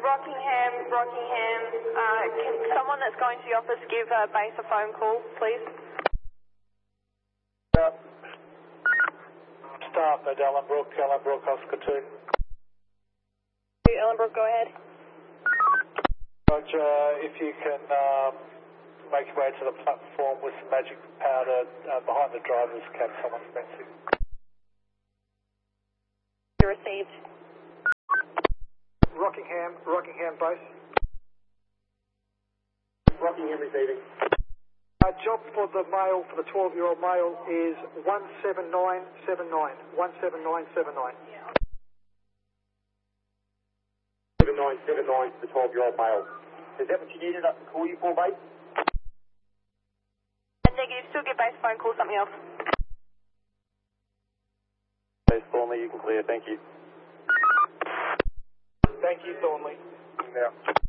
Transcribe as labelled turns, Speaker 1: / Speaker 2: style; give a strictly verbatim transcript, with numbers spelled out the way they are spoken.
Speaker 1: Rockingham, Rockingham. Uh, can someone that's going to the office give uh, base a phone call, please?
Speaker 2: Yeah. Staff at Ellenbrook, Ellenbrook, Oscar two.
Speaker 1: Ellenbrook, go ahead.
Speaker 2: Roger, if you can um, make your way to the platform with some magic powder uh, behind the driver's cab, someone's messing.
Speaker 1: You received.
Speaker 2: Rockingham, Rockingham base.
Speaker 3: Rockingham receiving.
Speaker 2: Our job for the male, for the twelve-year-old male, is one seven nine seven nine. one seven nine seven nine.
Speaker 3: seven nine seven nine for the twelve-year-old male. Is that what you needed us to call you for, base?
Speaker 1: Negative, still get base phone call, something else.
Speaker 3: Base Thornley, you can clear, thank you.
Speaker 2: Thank you, Thornley.
Speaker 3: Yeah.